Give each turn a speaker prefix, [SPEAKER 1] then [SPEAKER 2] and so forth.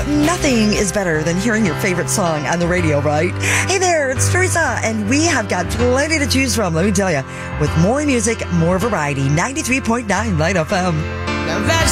[SPEAKER 1] nothing is better than hearing your favorite song on the radio, right? Hey there, it's Teresa, and we have got plenty to choose from, let me tell you. With more music, more variety, 93.9 Light FM.
[SPEAKER 2] Now that's